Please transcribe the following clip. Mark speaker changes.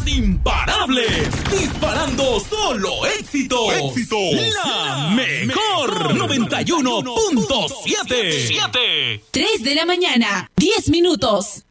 Speaker 1: imparables, disparando solo éxitos. La mejor 91.7.
Speaker 2: 3 de la mañana, 10 minutos.